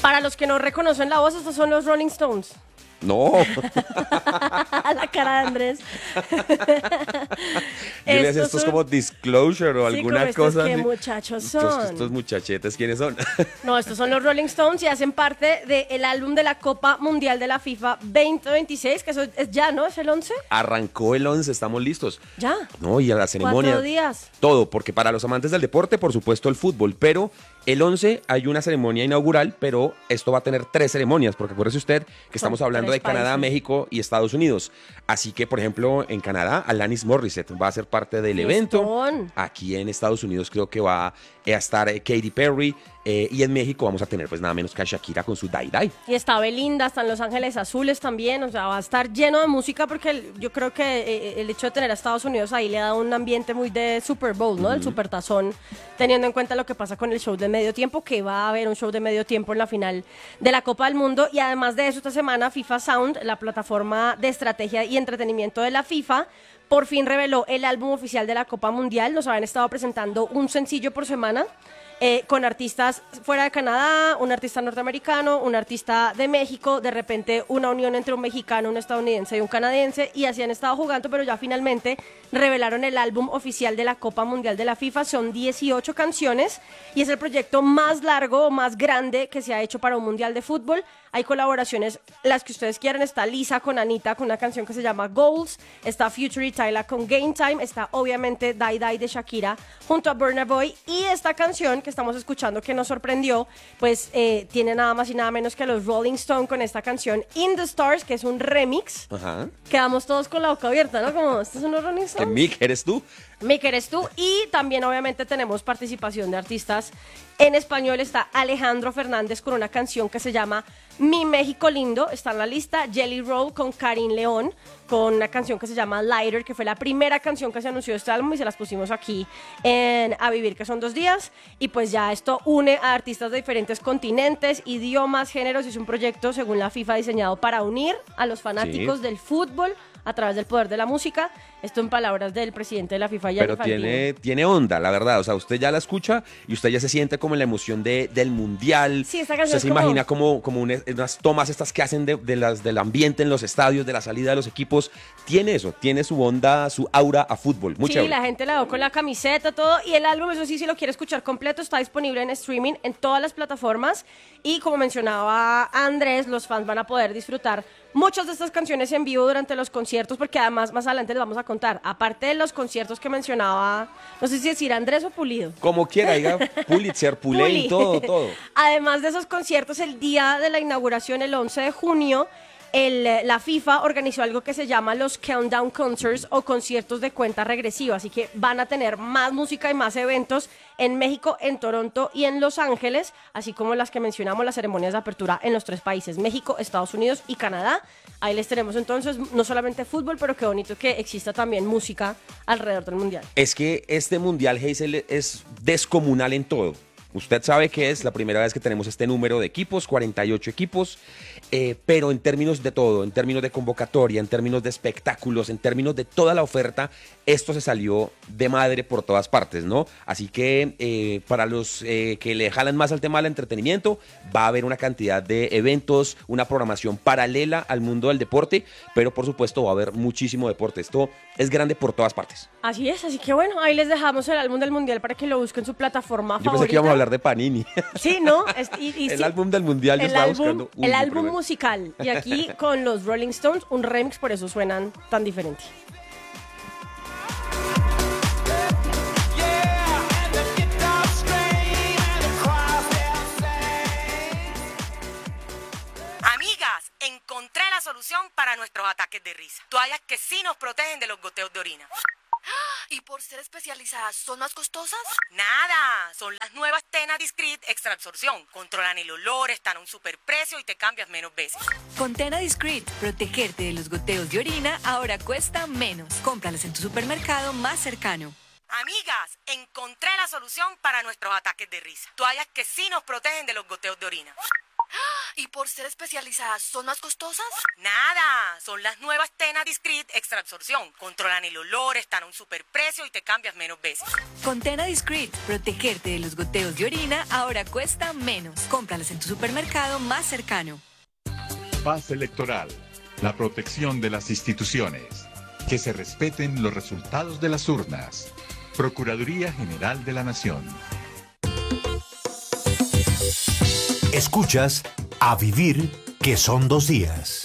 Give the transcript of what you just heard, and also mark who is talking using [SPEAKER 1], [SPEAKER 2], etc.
[SPEAKER 1] Para los que no reconocen la voz, estos son los Rolling Stones.
[SPEAKER 2] No.
[SPEAKER 1] La cara de Andrés.
[SPEAKER 2] Julia, esto es como disclosure o
[SPEAKER 1] sí,
[SPEAKER 2] alguna
[SPEAKER 1] como
[SPEAKER 2] cosa.
[SPEAKER 1] ¿Qué
[SPEAKER 2] así.
[SPEAKER 1] muchachos son?
[SPEAKER 2] Estos muchachetes, ¿quiénes son?
[SPEAKER 1] No, estos son los Rolling Stones y hacen parte del álbum de la Copa Mundial de la FIFA 2026, que eso es ya, ¿no? ¿Es el 11?
[SPEAKER 2] Arrancó el 11, estamos listos.
[SPEAKER 1] Ya.
[SPEAKER 2] No, y a la ceremonia.
[SPEAKER 1] 4 días.
[SPEAKER 2] Todo, porque para los amantes del deporte, por supuesto, el fútbol, pero el 11 hay una ceremonia inaugural, pero esto va a tener 3 ceremonias, porque acuérdese usted que estamos hablando de Canadá,
[SPEAKER 1] países.
[SPEAKER 2] México y Estados Unidos. Así que, por ejemplo, en Canadá, Alanis Morissette va a ser parte del evento.
[SPEAKER 1] Fiestón.
[SPEAKER 2] Aquí en Estados Unidos creo que va a estar Katy Perry. Y en México vamos a tener pues nada menos que a Shakira con su Dai Dai.
[SPEAKER 1] Y está Belinda, están Los Ángeles Azules también, o sea, va a estar lleno de música porque yo creo que el hecho de tener a Estados Unidos ahí le da un ambiente muy de Super Bowl, ¿no? Del Supertazón, teniendo en cuenta lo que pasa con el show de medio tiempo, que va a haber un show de medio tiempo en la final de la Copa del Mundo. Y además de eso, esta semana FIFA Sound, la plataforma de estrategia y entretenimiento de la FIFA, por fin reveló el álbum oficial de la Copa Mundial. Nos habían estado presentando un sencillo por semana, con artistas fuera de Canadá, un artista norteamericano, un artista de México, de repente una unión entre un mexicano, un estadounidense y un canadiense, y así han estado jugando, pero ya finalmente revelaron el álbum oficial de la Copa Mundial de la FIFA. Son 18 canciones y es el proyecto más largo o más grande que se ha hecho para un mundial de fútbol. Hay colaboraciones, las que ustedes quieran. Está Lisa con Anita con una canción que se llama Goals, está Future y Tyla con Game Time, está obviamente Die Die de Shakira junto a Burna Boy, y esta canción que estamos escuchando que nos sorprendió, pues tiene nada más y nada menos que a los Rolling Stones con esta canción In the Stars, que es un remix.
[SPEAKER 2] Ajá.
[SPEAKER 1] Quedamos todos con la boca abierta, ¿no? Como, ¿estos son los Rolling
[SPEAKER 2] ¿Que
[SPEAKER 1] Stones?
[SPEAKER 2] Mick eres tú?
[SPEAKER 1] Mick eres tú. Y también obviamente tenemos participación de artistas en español. Está Alejandro Fernández con una canción que se llama Mi México Lindo, está en la lista. Jelly Roll con Karin León con una canción que se llama Lighter, que fue la primera canción que se anunció de este álbum y se las pusimos aquí en A Vivir, que son 2 días. Y pues ya esto une a artistas de diferentes continentes, idiomas, géneros, y es un proyecto, según la FIFA, diseñado para unir a los fanáticos del fútbol a través del poder de la música. Esto en palabras del presidente de la FIFA, Gianni
[SPEAKER 2] Pero
[SPEAKER 1] Infantino.
[SPEAKER 2] tiene onda, la verdad. O sea, usted ya la escucha y usted ya se siente como en la emoción del mundial.
[SPEAKER 1] Sí, esta canción
[SPEAKER 2] usted se
[SPEAKER 1] es como...
[SPEAKER 2] imagina como unas tomas estas que hacen del ambiente en los estadios, de la salida de los equipos. Tiene eso, tiene su onda, su aura a fútbol. Muy
[SPEAKER 1] Sí,
[SPEAKER 2] chévere.
[SPEAKER 1] la gente la veo con la camiseta, todo. Y el álbum, eso sí, si lo quiere escuchar completo, está disponible en streaming en todas las plataformas. Y como mencionaba Andrés, los fans van a poder disfrutar muchas de estas canciones en vivo durante los conciertos, porque además más adelante les vamos a contar, aparte de los conciertos que mencionaba, no sé si decir Andrés o Pulido.
[SPEAKER 2] Como quiera, diga Pulitzer, Pulén,
[SPEAKER 1] Puli.
[SPEAKER 2] todo.
[SPEAKER 1] Además de esos conciertos, el día de la inauguración, el 11 de junio, la FIFA organizó algo que se llama los Countdown Concerts, o conciertos de cuenta regresiva. Así que van a tener más música y más eventos en México, en Toronto y en Los Ángeles, así como las que mencionamos, las ceremonias de apertura en los 3 países, México, Estados Unidos y Canadá. Ahí les tenemos entonces no solamente fútbol, pero qué bonito que exista también música alrededor del mundial.
[SPEAKER 2] Es que este mundial, Hazel, es descomunal en todo. Usted sabe que es la primera vez que tenemos este número de equipos, 48 equipos, pero en términos de todo, en términos de convocatoria, en términos de espectáculos, en términos de toda la oferta, esto se salió de madre por todas partes, ¿no? Así que para los que le jalan más al tema del entretenimiento, va a haber una cantidad de eventos, una programación paralela al mundo del deporte, pero por supuesto va a haber muchísimo deporte. Esto es grande por todas partes.
[SPEAKER 1] Así es, así que bueno, ahí les dejamos el álbum del mundial para que lo busquen en su plataforma
[SPEAKER 2] Yo
[SPEAKER 1] favorita.
[SPEAKER 2] pensé que íbamos a hablar de Panini.
[SPEAKER 1] Sí, ¿no?
[SPEAKER 2] El
[SPEAKER 1] sí,
[SPEAKER 2] álbum del mundial yo
[SPEAKER 1] el
[SPEAKER 2] estaba
[SPEAKER 1] álbum,
[SPEAKER 2] buscando uno
[SPEAKER 1] el álbum
[SPEAKER 2] primero.
[SPEAKER 1] musical. Y aquí con los Rolling Stones, un remix, por eso suenan tan diferente.
[SPEAKER 3] Amigas, encontré la solución para nuestros ataques de risa. Toallas que sí nos protegen de los goteos de orina.
[SPEAKER 4] ¿Y por ser especializadas son más costosas?
[SPEAKER 3] Nada, son las nuevas Tena Discreet Extra Absorción. Controlan el olor, están a un superprecio y te cambias menos veces.
[SPEAKER 5] Con Tena Discreet, protegerte de los goteos de orina ahora cuesta menos. Cómpralas en tu supermercado más cercano.
[SPEAKER 3] Amigas, encontré la solución para nuestros ataques de risa. Toallas que sí nos protegen de los goteos de orina.
[SPEAKER 4] ¿Y por ser especializadas son más costosas?
[SPEAKER 3] Nada, son las nuevas Tena Discreet Extra Absorción. Controlan el olor, están a un superprecio y te cambias menos veces.
[SPEAKER 5] Con Tena Discreet, protegerte de los goteos de orina ahora cuesta menos. Cómpralas en tu supermercado más cercano.
[SPEAKER 6] Paz electoral. La protección de las instituciones. Que se respeten los resultados de las urnas. Procuraduría General de la Nación.
[SPEAKER 7] Escuchas A Vivir, que son 2 días.